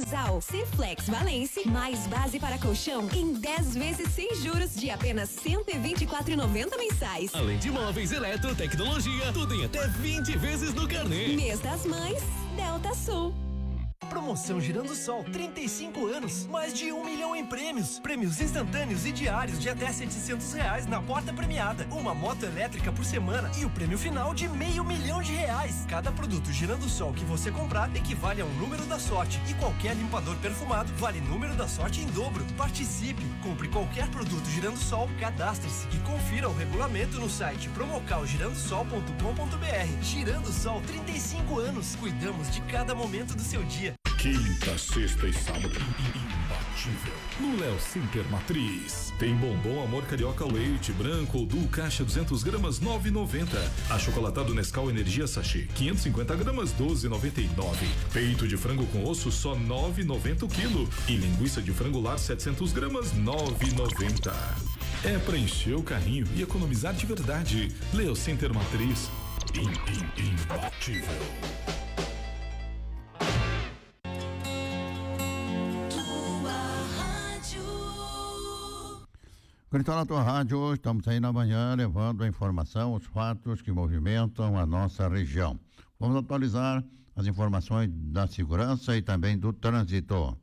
casal. Cflex Valence, mais base para colchão em 10 vezes sem juros de apenas R$ 124,90 mensais. Além de móveis, eletrotecnologia, tudo em até 20 vezes no carnê. Mês das Mães, Delta Sul. Promoção Girando Sol, 35 anos, mais de 1 milhão em prêmios. Prêmios instantâneos e diários de até R$700 na porta premiada. Uma moto elétrica por semana e o prêmio final de R$500 mil. Cada produto Girando Sol que você comprar equivale a um número da sorte. E qualquer limpador perfumado vale número da sorte em dobro. Participe, compre qualquer produto Girando Sol, cadastre-se e confira o regulamento no site promocalgirandosol.com.br. Girando Sol, 35 anos. Cuidamos de cada momento do seu dia. Quinta, sexta e sábado, imbatível. No Léo Center Matriz. Tem bombom Amor Carioca Leite Branco ou Duo Caixa 200 gramas, 9,90. Achocolatado Nescau Energia Sachê, 550 gramas, 12,99. Peito de frango com osso, só 9,90 o quilo. E linguiça de frango lar, 700 gramas, 9,90. É pra encher o carrinho e economizar de verdade. Léo Center Matriz. Imbatível. Então, na tua rádio, estamos aí na manhã levando a informação, os fatos que movimentam a nossa região. Vamos atualizar as informações da segurança e também do trânsito.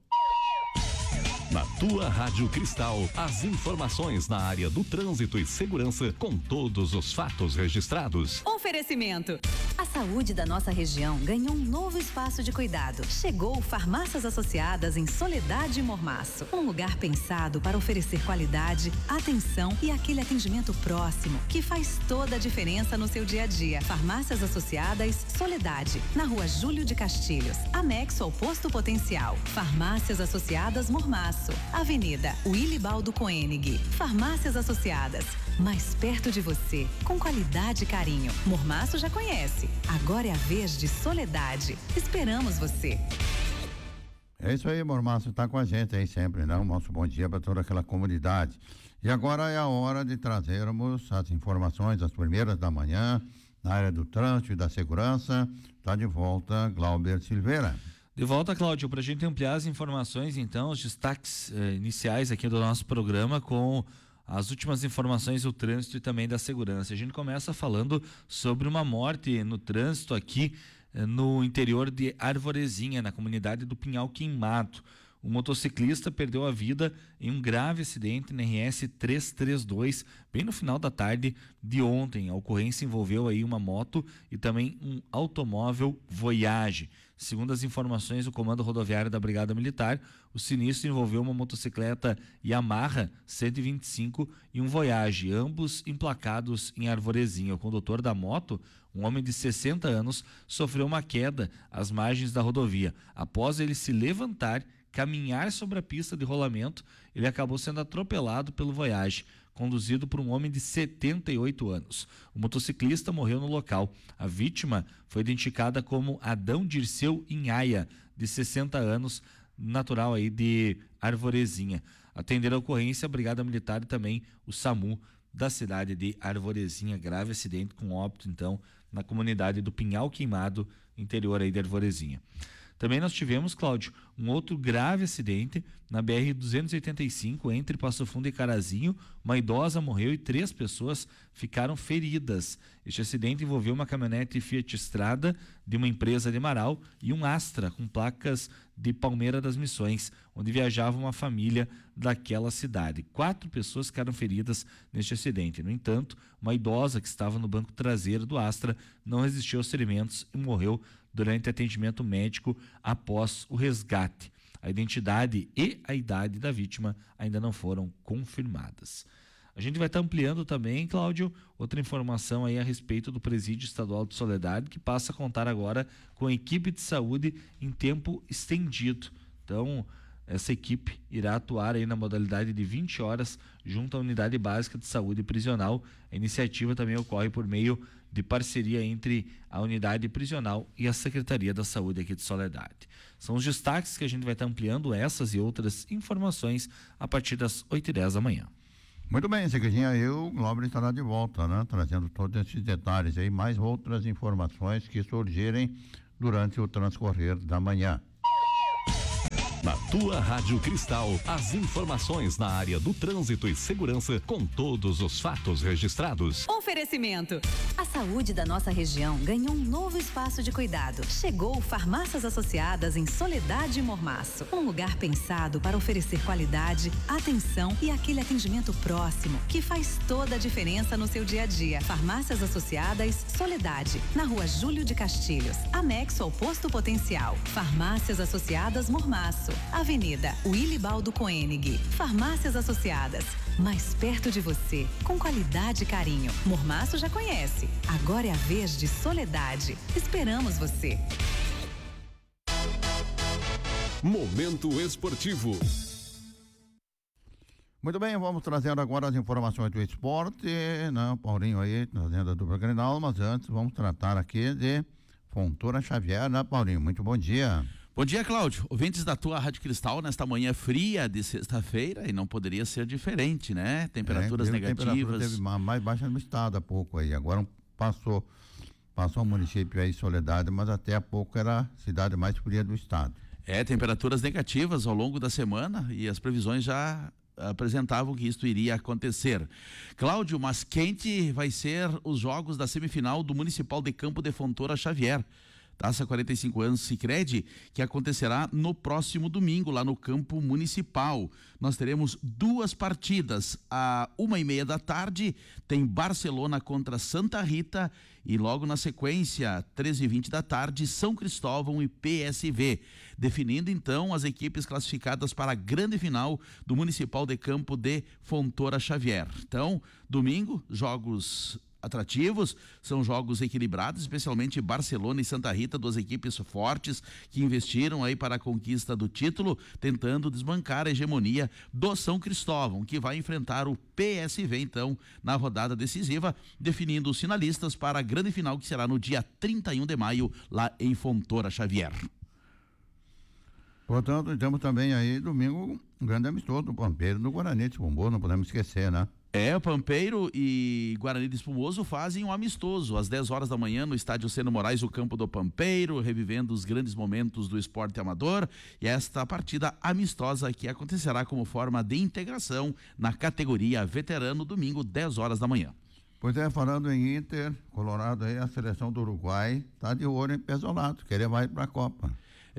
Na tua Rádio Cristal, as informações na área do trânsito e segurança com todos os fatos registrados. Oferecimento. A saúde da nossa região ganhou um novo espaço de cuidado. Chegou Farmácias Associadas em Soledade e Mormaço. Um lugar pensado para oferecer qualidade, atenção e aquele atendimento próximo que faz toda a diferença no seu dia a dia. Farmácias Associadas Soledade, na Rua Júlio de Castilhos, anexo ao Posto Potencial. Farmácias Associadas Mormaço, Avenida Wilibaldo Koenig. Farmácias Associadas, mais perto de você, com qualidade e carinho. Mormaço já conhece, agora é a vez de Soledade. Esperamos você. É isso aí, Mormaço está com a gente aí sempre, né? O nosso bom dia para toda aquela comunidade. E agora é a hora de trazermos as informações, as primeiras da manhã, na área do trânsito e da segurança. Está de volta, Glauber Silveira. De volta, Cláudio, para a gente ampliar as informações, então, os destaques iniciais aqui do nosso programa com as últimas informações do trânsito e também da segurança. A gente começa falando sobre uma morte no trânsito aqui no interior de Arvorezinha, na comunidade do Pinhal Queimado. Um motociclista perdeu a vida em um grave acidente na RS 332, bem no final da tarde de ontem. A ocorrência envolveu aí uma moto e também um automóvel Voyage. Segundo as informações do Comando Rodoviário da Brigada Militar, o sinistro envolveu uma motocicleta Yamaha 125 e um Voyage, ambos emplacados em Arvorezinha. O condutor da moto, um homem de 60 anos, sofreu uma queda às margens da rodovia. Após ele se levantar, caminhar sobre a pista de rolamento, ele acabou sendo atropelado pelo Voyage, conduzido por um homem de 78 anos. O motociclista morreu no local. A vítima foi identificada como Adão Dirceu Inhaia, de 60 anos, natural aí de Arvorezinha. Atenderam a ocorrência a Brigada Militar e também o SAMU da cidade de Arvorezinha. Grave acidente com óbito, então, na comunidade do Pinhal Queimado, interior aí de Arvorezinha. Também nós tivemos, Cláudio, um outro grave acidente na BR-285 entre Passo Fundo e Carazinho. Uma idosa morreu e 3 pessoas ficaram feridas. Este acidente envolveu uma caminhonete Fiat Strada de uma empresa de Marau e um Astra com placas de Palmeira das Missões, onde viajava uma família daquela cidade. 4 pessoas ficaram feridas neste acidente. No entanto, uma idosa que estava no banco traseiro do Astra não resistiu aos ferimentos e morreu durante atendimento médico após o resgate. A identidade e a idade da vítima ainda não foram confirmadas. A gente vai estar ampliando também, Cláudio, outra informação aí a respeito do Presídio Estadual de Soledade, que passa a contar agora com a equipe de saúde em tempo estendido. Então, essa equipe irá atuar aí na modalidade de 20 horas junto à Unidade Básica de Saúde Prisional. A iniciativa também ocorre por meio de parceria entre a Unidade Prisional e a Secretaria da Saúde aqui de Soledade. São os destaques que a gente vai estar ampliando essas e outras informações a partir das 8h10 da manhã. Muito bem, Secretinha, o Glauber estará de volta, né? Trazendo todos esses detalhes aí, mais outras informações que surgirem durante o transcorrer da manhã. Na tua Rádio Cristal, as informações na área do trânsito e segurança com todos os fatos registrados. Oferecimento. A saúde da nossa região ganhou um novo espaço de cuidado. Chegou Farmácias Associadas em Soledade e Mormaço. Um lugar pensado para oferecer qualidade, atenção e aquele atendimento próximo que faz toda a diferença no seu dia a dia. Farmácias Associadas Soledade, na Rua Júlio de Castilhos, anexo ao Posto Potencial. Farmácias Associadas Mormaço, Avenida Wilibaldo Koenig. Farmácias Associadas, mais perto de você, com qualidade e carinho. Mormaço já conhece, agora é a vez de Soledade. Esperamos você. Momento esportivo. Muito bem, vamos trazendo agora as informações do esporte, né? Paulinho aí, trazendo a dupla Grenal, mas antes vamos tratar aqui de Fontoura Xavier, né, Paulinho? Muito bom dia. Bom dia, Cláudio. Ouvintes da tua Rádio Cristal, nesta manhã fria de sexta-feira, e não poderia ser diferente, né? Temperaturas negativas. A temperatura teve mais baixa no estado há pouco aí, agora passou o município aí, Soledade, mas até há pouco era a cidade mais fria do estado. Temperaturas negativas ao longo da semana e as previsões já apresentavam que isto iria acontecer. Cláudio, mas quente vai ser os jogos da semifinal do Municipal de Campo de Fontoura Xavier. Taça 45 anos Sicredi, que acontecerá no próximo domingo, lá no campo municipal. Nós teremos duas partidas. À 1h30 da tarde, tem Barcelona contra Santa Rita e logo na sequência, 13h20 da tarde, São Cristóvão e PSV. Definindo então as equipes classificadas para a grande final do Municipal de Campo de Fontoura Xavier. Então, domingo, jogos atrativos, são jogos equilibrados, especialmente Barcelona e Santa Rita, duas equipes fortes que investiram aí para a conquista do título, tentando desbancar a hegemonia do São Cristóvão, que vai enfrentar o PSV então na rodada decisiva, definindo os finalistas para a grande final que será no dia 31 de maio lá em Fontoura Xavier. Portanto, temos também aí domingo um grande amistoso do Pampeiro do Guarani de Espumoso, não podemos esquecer, né? O Pampeiro e Guarani de Espumoso fazem um amistoso às 10 horas da manhã no estádio Seno Moraes, o campo do Pampeiro, revivendo os grandes momentos do esporte amador, e esta partida amistosa que acontecerá como forma de integração na categoria veterano, domingo, 10 horas da manhã. Pois é, falando em Inter, Colorado aí, a seleção do Uruguai tá de olho em Pesolato, querer mais para a Copa.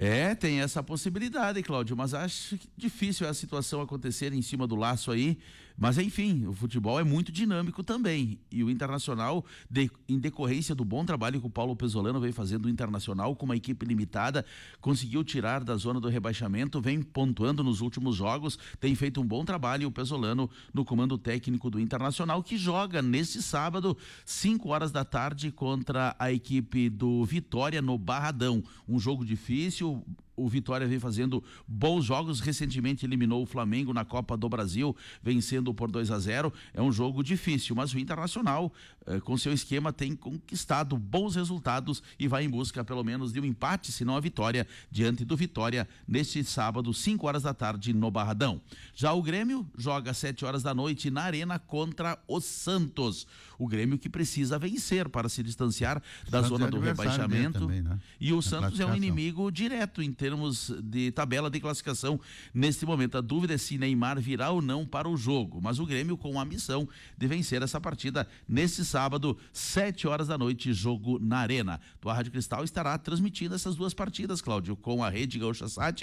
Tem essa possibilidade, Cláudio, mas acho difícil a situação acontecer em cima do laço aí, mas enfim, o futebol é muito dinâmico também, e o Internacional, em decorrência do bom trabalho que o Paulo Pezzolano vem fazendo, o Internacional com uma equipe limitada, conseguiu tirar da zona do rebaixamento, vem pontuando nos últimos jogos, tem feito um bom trabalho o Pezzolano no comando técnico do Internacional, que joga neste sábado, 5 horas da tarde, contra a equipe do Vitória no Barradão, um jogo difícil. O Vitória vem fazendo bons jogos, recentemente eliminou o Flamengo na Copa do Brasil, vencendo por 2-0, é um jogo difícil, mas o Internacional, com seu esquema, tem conquistado bons resultados e vai em busca pelo menos de um empate, se não a vitória, diante do Vitória, neste sábado, 5 horas da tarde, no Barradão. Já o Grêmio joga às 7 horas da noite na Arena contra o Santos. O Grêmio que precisa vencer para se distanciar da zona do rebaixamento, também, né? E o Santos é um inimigo direto em termos de tabela de classificação neste momento. A dúvida é se Neymar virá ou não para o jogo, mas o Grêmio com a missão de vencer essa partida neste sábado, 7 horas da noite, jogo na Arena. Tua Rádio Cristal estará transmitindo essas duas partidas, Cláudio, com a Rede Gaúcha Sat,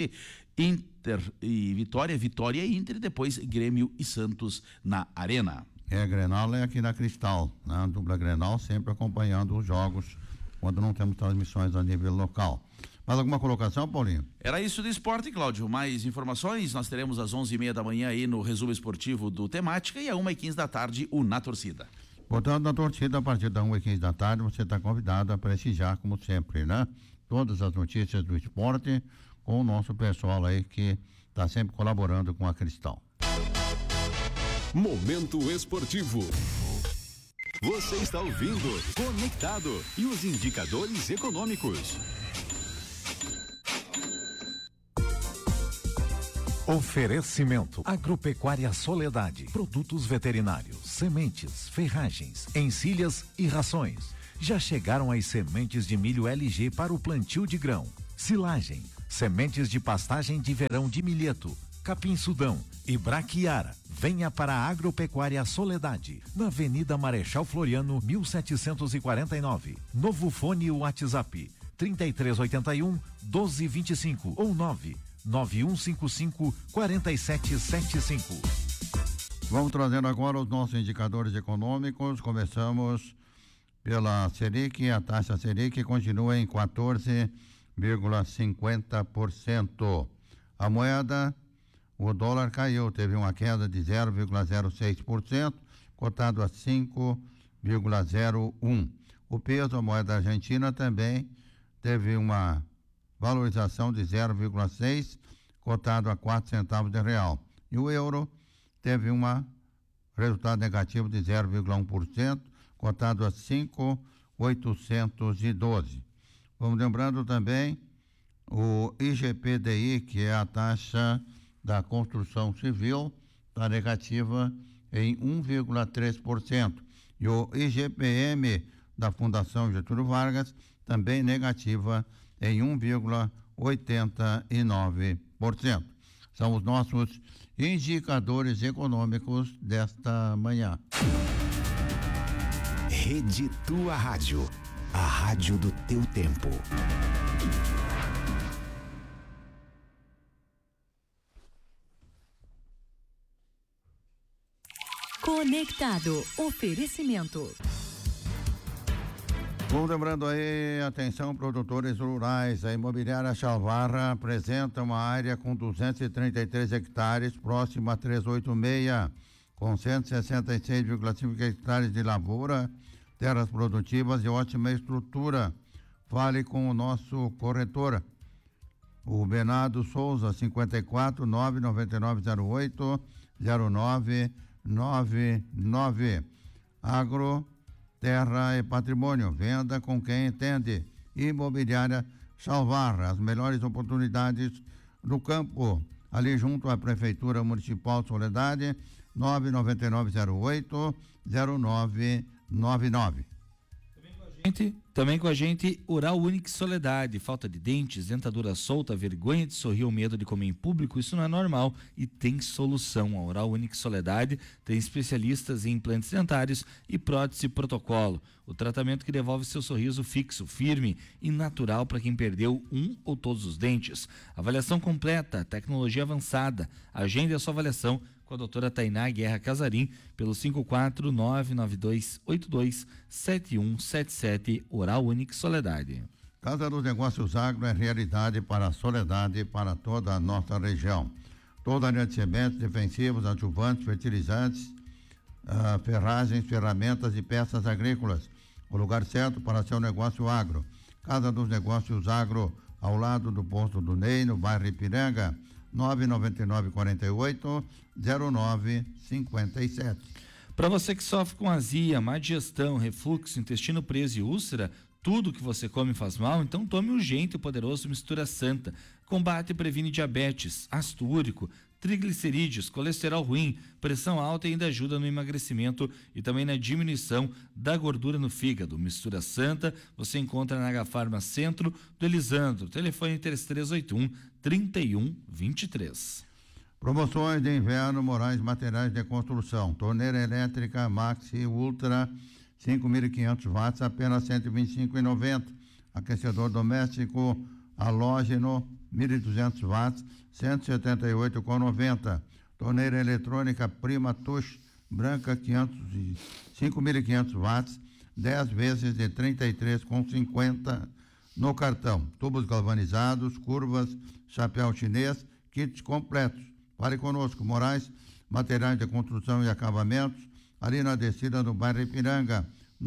Inter e Vitória e Inter, e depois Grêmio e Santos na Arena. A Grenal é aqui na Cristal, né? A dupla Grenal sempre acompanhando os jogos quando não temos transmissões a nível local. Mais alguma colocação, Paulinho? Era isso do esporte, Cláudio. Mais informações nós teremos às 11h30 da manhã aí no resumo esportivo do Temática, e às 1h15 da tarde o Na Torcida. Portanto, na torcida, a partir das 1h15 da tarde, você está convidado a prestigiar, como sempre, né? Todas as notícias do esporte com o nosso pessoal aí que está sempre colaborando com a Cristal. Momento esportivo. Você está ouvindo Conectado e os indicadores econômicos. Oferecimento: Agropecuária Soledade, produtos veterinários, sementes, ferragens, encilhas e rações. Já chegaram as sementes de milho LG para o plantio de grão, silagem, sementes de pastagem de verão de milheto, capim sudão e braquiara. Venha para a Agropecuária Soledade, na Avenida Marechal Floriano, 1749. Novo fone WhatsApp 3381 1225 ou 99155 4775. Vamos trazendo agora os nossos indicadores econômicos. Começamos pela Selic. A taxa Selic continua em 14,50%. A moeda, o dólar caiu, teve uma queda de 0,06%, cotado a 5,01. O peso, a moeda argentina, também teve uma valorização de 0,6, cotado a 4 centavos de real. E o euro teve um resultado negativo de 0,1%, cotado a 5.812. Vamos lembrando também o IGPDI, que é a taxa da construção civil, está negativa em 1,3%. E o IGPM da Fundação Getúlio Vargas, também negativa em 1,89%. São os nossos indicadores econômicos desta manhã. Rede Tua Rádio, a rádio do teu tempo. Conectado. Oferecimento. Vamos lembrando aí, atenção, produtores rurais, a Imobiliária Chalvarra apresenta uma área com 233 hectares, próxima a 386, com 166,5 hectares de lavoura, terras produtivas e ótima estrutura. Fale com o nosso corretor, o Bernardo Souza, 54 99908 0999. Agro, terra e patrimônio, venda com quem entende. Imobiliária Chalvarra, as melhores oportunidades no campo, ali junto à Prefeitura Municipal Soledade, 99908 0999. Também com a gente, Oral Unique Soledade. Falta de dentes, dentadura solta, vergonha de sorrir ou medo de comer em público, isso não é normal e tem solução. A Oral Unique Soledade tem especialistas em implantes dentários e prótese protocolo. O tratamento que devolve seu sorriso fixo, firme e natural para quem perdeu um ou todos os dentes. Avaliação completa, tecnologia avançada. Agende a sua avaliação com a doutora Tainá Guerra Casarim pelo 54992827177. Oral Unique Soledade. Casa dos Negócios Agro é realidade para a Soledade e para toda a nossa região. Toda a linha de sementes, defensivos, adjuvantes, fertilizantes, ferragens, ferramentas e peças agrícolas. O lugar certo para seu negócio agro. Casa dos Negócios Agro, ao lado do posto do Ney, no bairro Ipiranga, 99948-0957. Para você que sofre com azia, má digestão, refluxo, intestino preso e úlcera, tudo que você come faz mal, então tome urgente o poderoso Mistura Santa. Combate e previne diabetes, ácido úrico, triglicerídeos, colesterol ruim, pressão alta e ainda ajuda no emagrecimento e também na diminuição da gordura no fígado. Mistura Santa você encontra na Agafarma Centro do Elisandro, telefone 3381-3123. Promoções de inverno, Moraes Materiais de Construção. Torneira elétrica Maxi Ultra 5.500 watts, apenas R$ 125,90. Aquecedor doméstico halógeno 1.200 watts, R$ 178,90. Torneira eletrônica Prima Touch branca 5.500 watts, 10 vezes de R$ 33,50 no cartão. Tubos galvanizados, curvas, chapéu chinês, kits completos. Fale conosco, Moraes Materiais de Construção e Acabamentos, ali na descida do bairro Ipiranga,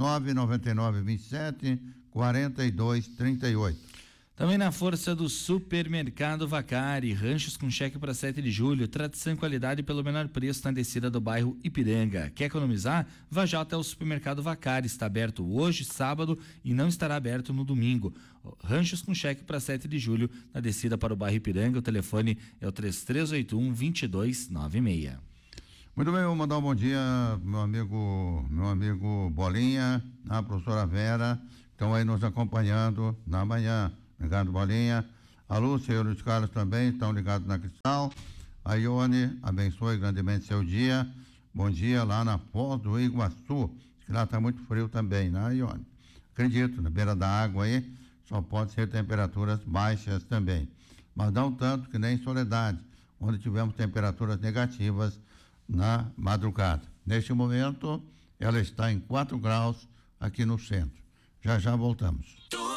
99927-4238. Também na força do Supermercado Vacari, ranchos com cheque para 7 de julho, tradição e qualidade pelo menor preço na descida do bairro Ipiranga. Quer economizar? Vá já até o Supermercado Vacari, está aberto hoje, sábado, e não estará aberto no domingo. Ranchos com cheque para 7 de julho na descida para o bairro Ipiranga, o telefone é o 3381-2296. Muito bem, vou mandar um bom dia, meu amigo Bolinha, a professora Vera, estão aí nos acompanhando na manhã. Obrigado, Bolinha. A Lúcia e o Luiz Carlos também estão ligados na Cristal. A Ione, abençoe grandemente seu dia. Bom dia lá na Foz do Iguaçu, que lá está muito frio também, né, Ione? Acredito, na beira da água aí, só pode ser temperaturas baixas também. Mas não tanto que nem em Soledade, onde tivemos temperaturas negativas na madrugada. Neste momento, ela está em 4 graus aqui no centro. Já voltamos.